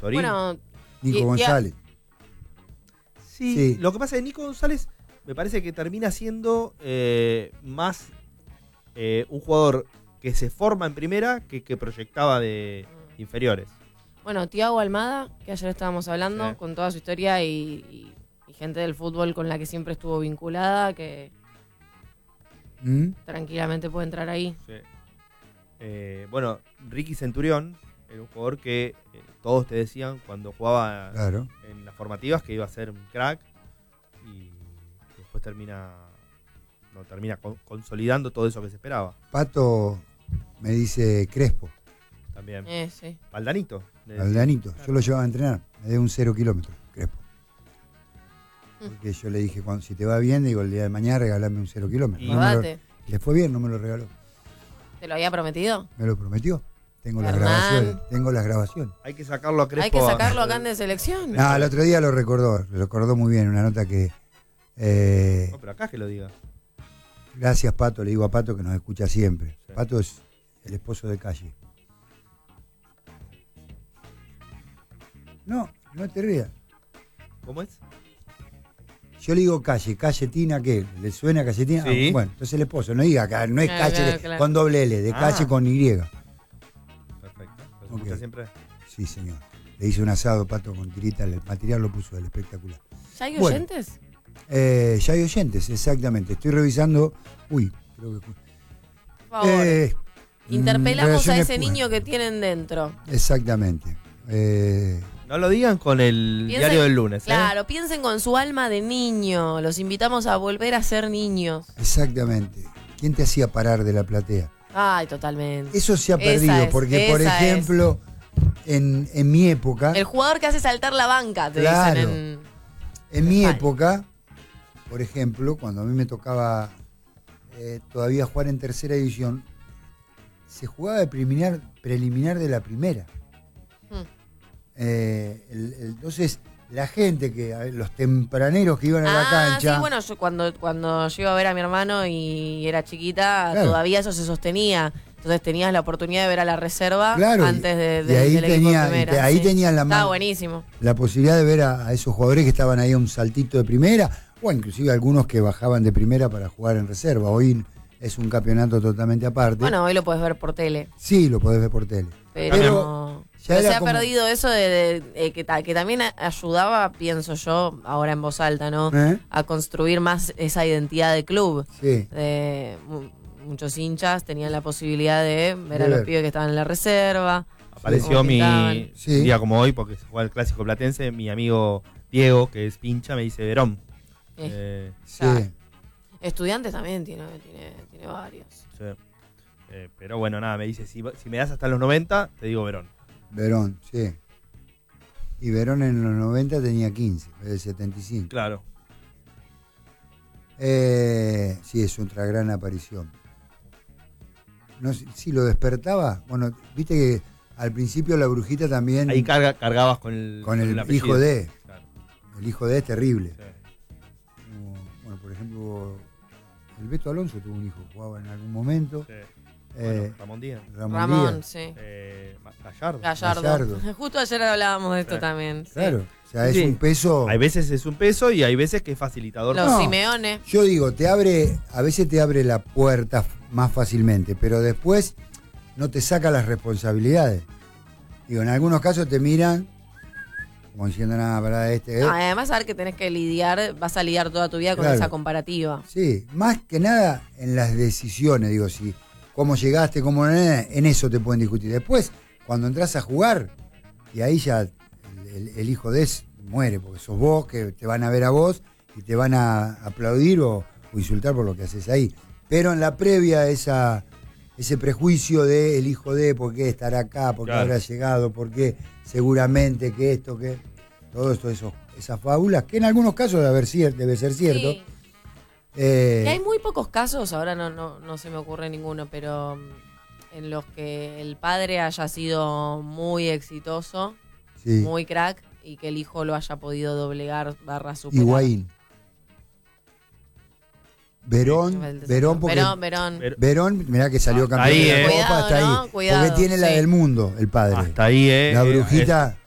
Sorín. Bueno, Nico González. Sí, lo que pasa es que Nico González me parece que termina siendo más un jugador que se forma en primera que proyectaba de inferiores. bueno, Thiago Almada, que ayer estábamos hablando, Sí. con toda su historia y gente del fútbol con la que siempre estuvo vinculada, que tranquilamente puede entrar ahí. Sí. Bueno, Ricky Centurión era un jugador que todos te decían cuando jugaba Claro. en las formativas que iba a ser un crack y después termina consolidando todo eso que se esperaba. Pato me dice Crespo, También. Sí. Valdanito. Aldanito. Yo lo llevaba a entrenar. Me dio un 0 kilómetros, Crespo. Porque yo le dije, si te va bien, digo, el día de mañana regalame un 0 kilómetros. Y- Acordate. Le fue bien, no me lo regaló. ¿Te lo había prometido? Me lo prometió. Tengo las Hernán. grabaciones. Tengo las grabaciones. Hay que sacarlo a Crespo. Hay que sacarlo acá en de selección. No, el otro día lo recordó muy bien, una nota que... No, pero acá es que lo diga. gracias, Pato, le digo a Pato que nos escucha siempre. Sí. Pato es el esposo de Calle. No te rías. ¿Cómo es? Yo le digo Calle Tina, ¿qué? ¿Le suena Calle-Tina? Sí. Ah, bueno, entonces el esposo, no diga, no es Calle claro. con doble L, de Calle con Y. Perfecto. ¿Lo Ok. escucha siempre? Sí, señor. Le hice un asado, Pato, con tirita, el material lo puso él, espectacular. ¿Ya hay Bueno. oyentes? Ya hay oyentes, exactamente. Estoy revisando. Uy, creo que. Por favor. Interpelamos a relaciones ese públicas. niño que tienen dentro. Exactamente. No lo digan con el diario del lunes. Claro, piensen con su alma de niño. Los invitamos a volver a ser niños. Exactamente. ¿Quién te hacía parar de la platea? Ay, totalmente. Eso se ha Esa perdido, es, porque, por esa ejemplo, en mi época. El jugador que hace saltar la banca, te Claro. dicen En mi España. época, por ejemplo, cuando a mí me tocaba todavía jugar en tercera división, se jugaba de preliminar de la primera. Entonces, la gente, los tempraneros que iban a la cancha. Sí, bueno, yo cuando yo iba a ver a mi hermano y era chiquita, Claro. todavía eso se sostenía. Entonces tenías la oportunidad de ver a la reserva Claro, antes y ahí del equipo de tenía- primera. ahí sí. tenías la Estaba mano. buenísimo. La posibilidad de ver a esos jugadores que estaban ahí a un saltito de primera, o inclusive algunos que bajaban de primera para jugar en reserva. Hoy es un campeonato totalmente aparte. Bueno, hoy lo puedes ver por tele. Sí, lo podés ver por tele. Pero ya era se ha como- perdido eso que también ayudaba, pienso yo, ahora en voz alta, ¿no? ¿Eh? A construir más esa identidad de club. Sí. Muchos hinchas tenían la posibilidad de ver De a los ver. pibes que estaban en la reserva. Apareció cómo mi pintaban. Sí. un día como hoy, porque se juega el clásico platense, mi amigo Diego, que es pincha, me dice Verón. Sí. Claro. Estudiantes también tiene varios. Sí. Pero bueno, nada, me dice, si me das hasta los 90, te digo Verón. Verón, sí. Y Verón en los 90 tenía 15, es del 75. Claro. Sí, es otra gran aparición. No sé, si lo despertaba, bueno, viste que al principio la brujita también Ahí cargabas con el apellido. hijo de. Claro. El hijo de es terrible. Sí. Bueno, por ejemplo, el Beto Alonso tuvo un hijo, jugaba en algún momento. Sí. Eh, Bueno, Ramón Díaz. Ramón, Díaz. sí. Gallardo. Gallardo. Gallardo. Justo ayer hablábamos de esto Sí. también. sí. Claro, o sea, es Sí. un peso. Hay veces es un peso y hay veces que es facilitador. Los No. Simeone. Yo digo, a veces te abre la puerta más fácilmente, pero después no te saca las responsabilidades. Digo, en algunos casos te miran como diciendo nada para este. No, además, saber que tenés que lidiar, vas a lidiar toda tu vida con Claro. esa comparativa. Sí, más que nada en las decisiones, digo, si cómo llegaste, cómo en eso te pueden discutir. Después, cuando entras a jugar, y ahí ya el hijo de ese muere, porque sos vos, que te van a ver a vos y te van a aplaudir o insultar por lo que haces ahí. Pero en la previa, ese prejuicio de el hijo de por qué estará acá, por qué Claro. habrá llegado, por qué seguramente que esto, que todo esto, esas fábulas, que en algunos casos debe ser cierto. Sí. Y hay muy pocos casos, ahora no se me ocurre ninguno, pero en los que el padre haya sido muy exitoso, Sí. muy crack, y que el hijo lo haya podido doblegar / superar. Higuaín. Verón, porque Verón, mirá que salió Hasta campeón ahí, de la Copa, Cuidado, hasta ¿no? ahí. Cuidado, Porque tiene la sí. del mundo, el padre. Hasta ahí, La brujita.